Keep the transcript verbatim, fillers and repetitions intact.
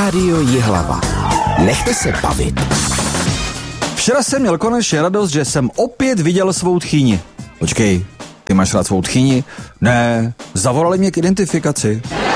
Rádio Jihlava. Nechte se bavit. Včera jsem měl konečně radost, že jsem opět viděl svou tchýni. Počkej, ty máš rád svou tchýni? Ne, zavolali mě k identifikaci.